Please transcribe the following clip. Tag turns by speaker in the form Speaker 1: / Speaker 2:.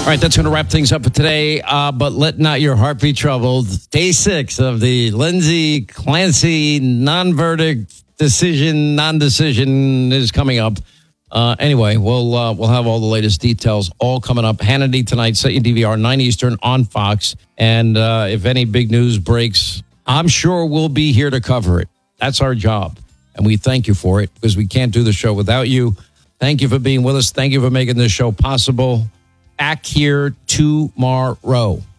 Speaker 1: All right, that's going to wrap things up for today. But let not your heart be troubled. Day 6 of the Lindsay Clancy non-verdict non-decision is coming up. Anyway, we'll have all the latest details all coming up. Hannity tonight, set your DVR 9 Eastern on Fox. And if any big news breaks, I'm sure we'll be here to cover it. That's our job. And we thank you for it because we can't do the show without you. Thank you for being with us. Thank you for making this show possible. Back here tomorrow.